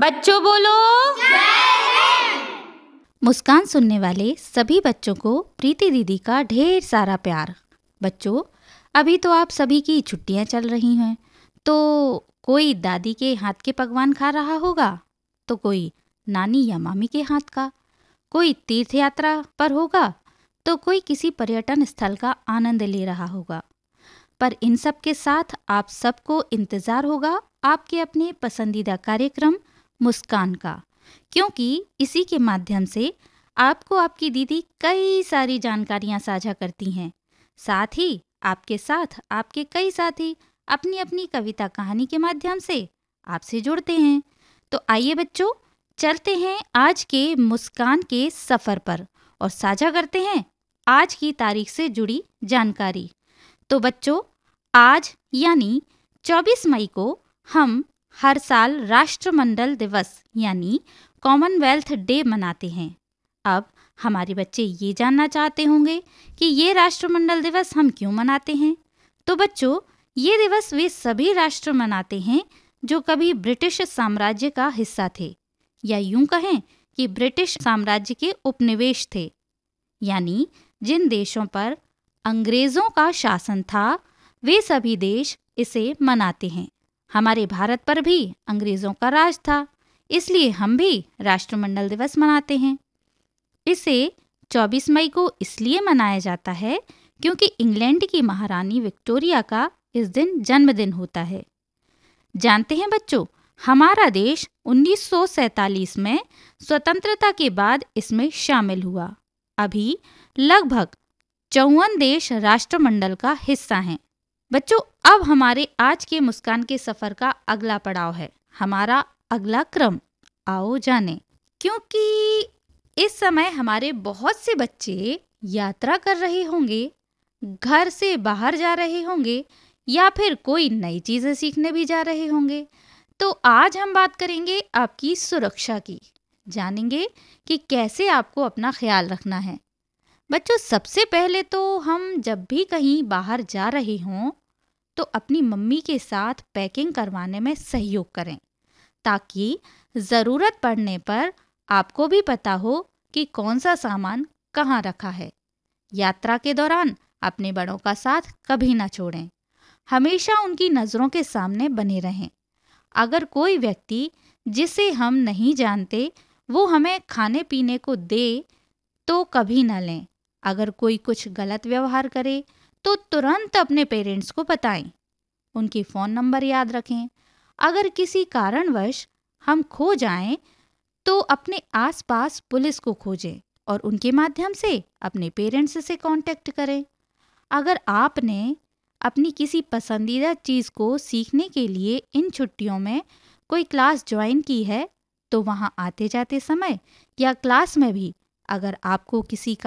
बच्चों बोलो मुस्कान सुनने वाले सभी बच्चों को प्रीति दीदी का ढेर सारा प्यार। बच्चों, अभी तो आप सभी की छुट्टियां चल रही हैं, तो कोई दादी के हाथ के पकवान खा रहा होगा, तो कोई नानी या मामी के हाथ का, कोई तीर्थ यात्रा पर होगा, तो कोई किसी पर्यटन स्थल का आनंद ले रहा होगा। पर इन सब के साथ आप सबको इंतज़ार होगा आपके अपने पसंदीदा कार्यक्रम मुस्कान का, क्योंकि इसी के माध्यम से आपको आपकी दीदी कई सारी जानकारियां साझा करती हैं। साथ ही आपके साथ आपके कई साथी अपनी अपनी कविता कहानी के माध्यम से आपसे जुड़ते हैं। तो आइए बच्चों, चलते हैं आज के मुस्कान के सफ़र पर और साझा करते हैं आज की तारीख से जुड़ी जानकारी। तो बच्चों, आज यानी 24 मई को हम हर साल राष्ट्रमंडल दिवस यानी कॉमनवेल्थ डे मनाते हैं। अब हमारे बच्चे ये जानना चाहते होंगे कि ये राष्ट्रमंडल दिवस हम क्यों मनाते हैं। तो बच्चों, ये दिवस वे सभी राष्ट्र मनाते हैं जो कभी ब्रिटिश साम्राज्य का हिस्सा थे, या यूं कहें कि ब्रिटिश साम्राज्य के उपनिवेश थे, यानी जिन देशों पर अंग्रेज़ों का शासन था वे सभी देश इसे मनाते हैं। हमारे भारत पर भी अंग्रेज़ों का राज था, इसलिए हम भी राष्ट्रमंडल दिवस मनाते हैं। इसे 24 मई को इसलिए मनाया जाता है क्योंकि इंग्लैंड की महारानी विक्टोरिया का इस दिन जन्मदिन होता है। जानते हैं बच्चों, हमारा देश 1947 में स्वतंत्रता के बाद इसमें शामिल हुआ। अभी लगभग 54 देश राष्ट्रमंडल का हिस्सा हैं। बच्चों, अब हमारे आज के मुस्कान के सफ़र का अगला पड़ाव है हमारा अगला क्रम। आओ जाने। क्योंकि इस समय हमारे बहुत से बच्चे यात्रा कर रहे होंगे, घर से बाहर जा रहे होंगे, या फिर कोई नई चीज़ें सीखने भी जा रहे होंगे, तो आज हम बात करेंगे आपकी सुरक्षा की। जानेंगे कि कैसे आपको अपना ख्याल रखना है। बच्चों, सबसे पहले तो हम जब भी कहीं बाहर जा रहे हों तो अपनी मम्मी के साथ पैकिंग करवाने में सहयोग करें, ताकि ज़रूरत पड़ने पर आपको भी पता हो कि कौन सा सामान कहाँ रखा है। यात्रा के दौरान अपने बड़ों का साथ कभी ना छोड़ें, हमेशा उनकी नज़रों के सामने बने रहें। अगर कोई व्यक्ति जिसे हम नहीं जानते वो हमें खाने पीने को दे तो कभी ना लें। अगर कोई कुछ गलत व्यवहार करे तो तुरंत अपने पेरेंट्स को बताएं। उनके फ़ोन नंबर याद रखें। अगर किसी कारणवश हम खो जाएं तो अपने आसपास पुलिस को खोजें और उनके माध्यम से अपने पेरेंट्स से कांटेक्ट करें। अगर आपने अपनी किसी पसंदीदा चीज़ को सीखने के लिए इन छुट्टियों में कोई क्लास ज्वाइन की है तो वहाँ आते जाते समय या क्लास में भी अगर आपको किसी